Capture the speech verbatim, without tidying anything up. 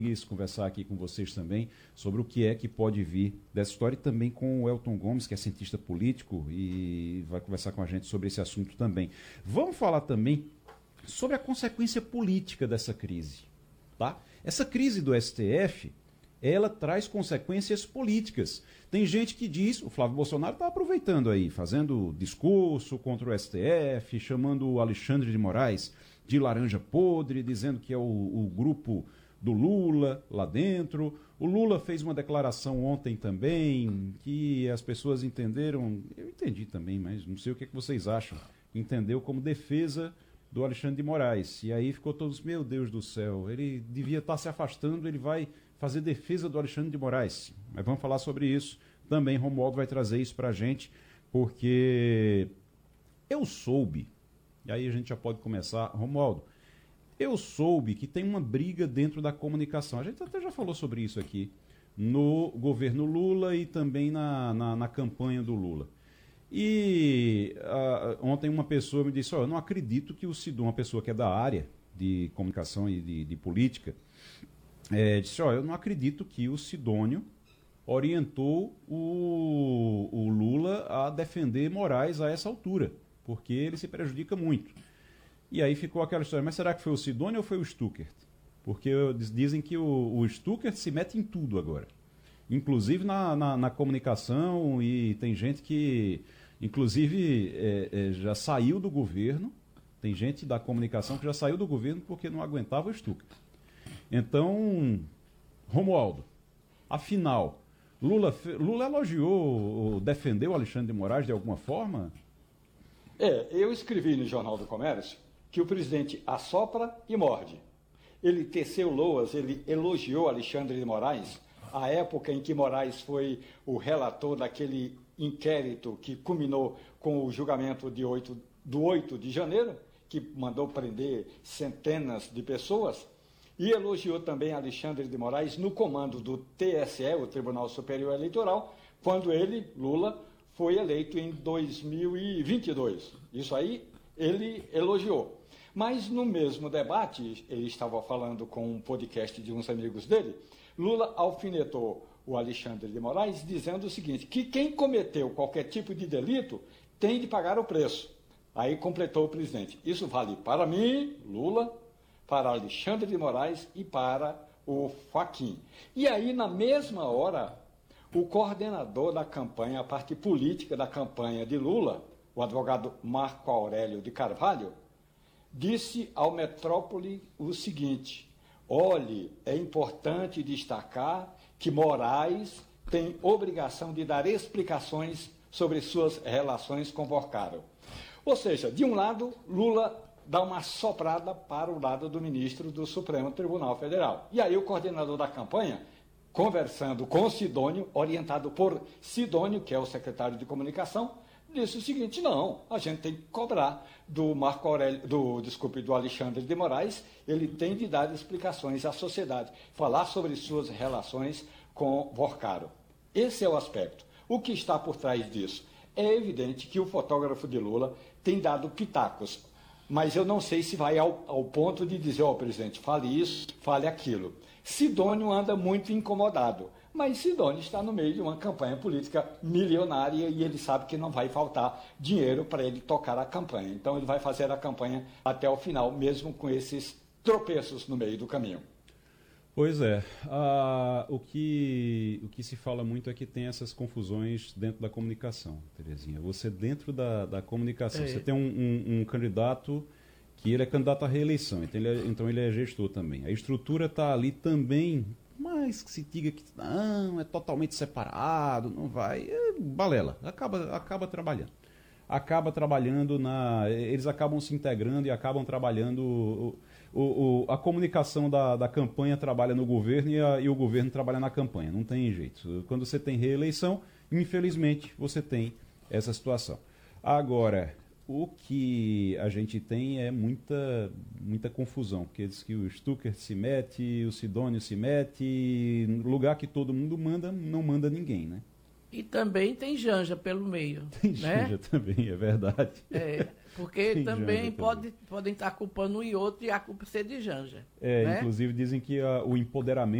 conversar aqui com vocês também sobre o que é que pode vir dessa história e também com o Elton Gomes, que é cientista político e vai conversar com a gente sobre esse assunto também. Vamos falar também sobre a consequência política dessa crise, tá? Essa crise do S T F, ela traz consequências políticas. Tem gente que diz, o Flávio Bolsonaro está aproveitando aí, fazendo discurso contra o S T F, chamando o Alexandre de Moraes de laranja podre, dizendo que é o, o grupo do Lula lá dentro. O Lula fez uma declaração ontem também, que as pessoas entenderam, eu entendi também, mas não sei o que, é que vocês acham, entendeu como defesa do Alexandre de Moraes. E aí ficou todos, meu Deus do céu, ele devia estar se afastando, ele vai fazer defesa do Alexandre de Moraes. Mas vamos falar sobre isso também. Romualdo vai trazer isso pra gente, porque eu soube, e aí a gente já pode começar. Romualdo, eu soube que tem uma briga dentro da comunicação. A gente até já falou sobre isso aqui, no governo Lula e também na, na, na campanha do Lula. E uh, ontem uma pessoa me disse, oh, eu não acredito que o Sidônio, uma pessoa que é da área de comunicação e de, de política, é, disse, oh, eu não acredito que o Sidônio orientou o, o Lula a defender Moraes a essa altura, porque ele se prejudica muito. E aí ficou aquela história, mas será que foi o Sidônio ou foi o Stuckert? Porque dizem que o, o Stuckert se mete em tudo agora. Inclusive na, na, na comunicação, e tem gente que, inclusive, é, é, já saiu do governo, tem gente da comunicação que já saiu do governo porque não aguentava o Stuckert. Então, Romualdo, afinal, Lula, Lula elogiou, defendeu Alexandre de Moraes de alguma forma? É, eu escrevi no Jornal do Comércio que o presidente assopra e morde. Ele teceu loas, ele elogiou Alexandre de Moraes, a época em que Moraes foi o relator daquele inquérito que culminou com o julgamento de oito, do oito de janeiro, que mandou prender centenas de pessoas, e elogiou também Alexandre de Moraes no comando do T S E, o Tribunal Superior Eleitoral, quando ele, Lula, foi eleito em dois mil e vinte e dois. Isso aí ele elogiou. Mas no mesmo debate, ele estava falando com um podcast de uns amigos dele, Lula alfinetou o Alexandre de Moraes dizendo o seguinte, que quem cometeu qualquer tipo de delito tem de pagar o preço. Aí completou o presidente. Isso vale para mim, Lula, para Alexandre de Moraes e para o Fachin. E aí, na mesma hora, o coordenador da campanha, a parte política da campanha de Lula, o advogado Marco Aurélio de Carvalho, disse ao Metrópole o seguinte, olhe, é importante destacar que Moraes tem obrigação de dar explicações sobre suas relações com Porcaro. Ou seja, de um lado, Lula dá uma soprada para o lado do ministro do Supremo Tribunal Federal. E aí o coordenador da campanha, conversando com Sidônio, orientado por Sidônio, que é o secretário de comunicação, disse o seguinte, não, a gente tem que cobrar do Marco Aurélio, do, desculpe, do Alexandre de Moraes, ele tem de dar explicações à sociedade, falar sobre suas relações com Porcaro. Esse é o aspecto. O que está por trás disso? É evidente que o fotógrafo de Lula tem dado pitacos, mas eu não sei se vai ao, ao ponto de dizer, ó, oh, presidente, fale isso, fale aquilo. Sidônio anda muito incomodado, mas Sidônio está no meio de uma campanha política milionária e ele sabe que não vai faltar dinheiro para ele tocar a campanha. Então ele vai fazer a campanha até o final, mesmo com esses tropeços no meio do caminho. Pois é, ah, o, que, o que se fala muito é que tem essas confusões dentro da comunicação, Terezinha. Você dentro da, da comunicação, é. Você tem um, um, um candidato que ele é candidato à reeleição, então ele é, então ele é gestor também. A estrutura está ali também, mas que se diga que não, é totalmente separado, não vai, é balela, acaba, acaba trabalhando. Acaba trabalhando na. Eles acabam se integrando e acabam trabalhando. O, o, o, a comunicação da, da campanha trabalha no governo e, a, e o governo trabalha na campanha. Não tem jeito. Quando você tem reeleição, infelizmente, você tem essa situação. Agora, o que a gente tem é muita, muita confusão, porque diz que o Stuckert se mete, o Sidônio se mete, no lugar que todo mundo manda, não manda ninguém, né? E também tem Janja pelo meio. Tem né? Janja também, é verdade. É, porque Tem também, Janja pode, também. podem estar culpando um e outro e a culpa ser de Janja. É, né? Inclusive dizem que a, o empoderamento